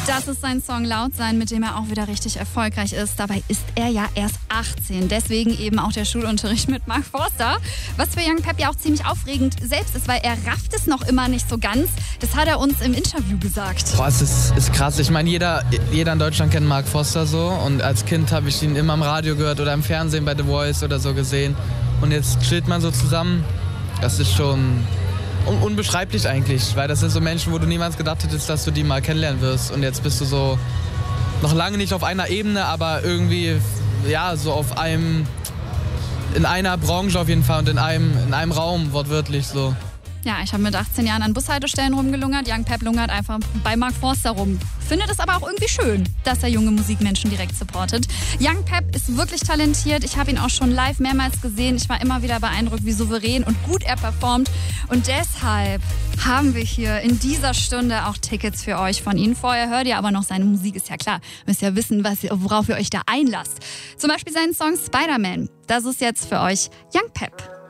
Das ist sein Song Laut sein, mit dem er auch wieder richtig erfolgreich ist. Dabei ist er ja erst 18. Deswegen eben auch der Schulunterricht mit Mark Forster. Was für Young Pep ja auch ziemlich aufregend selbst ist, weil er rafft es noch immer nicht so ganz. Das hat er uns im Interview gesagt. Boah, es ist krass. Ich meine, jeder in Deutschland kennt Mark Forster so. Und als Kind habe ich ihn immer im Radio gehört oder im Fernsehen bei The Voice oder so gesehen. Und jetzt chillt man so zusammen. Das ist schon unbeschreiblich eigentlich, weil das sind so Menschen, wo du niemals gedacht hättest, dass du die mal kennenlernen wirst. Und jetzt bist du so noch lange nicht auf einer Ebene, aber irgendwie ja so in einer Branche auf jeden Fall und in einem Raum wortwörtlich so. Ja, ich habe mit 18 Jahren an Bushaltestellen rumgelungert. Young Pep lungert einfach bei Mark Forster rum. Findet es aber auch irgendwie schön, dass er junge Musikmenschen direkt supportet. Young Pep ist wirklich talentiert. Ich habe ihn auch schon live mehrmals gesehen. Ich war immer wieder beeindruckt, wie souverän und gut er performt. Und deshalb haben wir hier in dieser Stunde auch Tickets für euch von ihm. Vorher hört ihr aber noch seine Musik, ist ja klar. Müsst ja wissen, worauf ihr euch da einlasst. Zum Beispiel seinen Song Spider-Man. Das ist jetzt für euch Young Pep.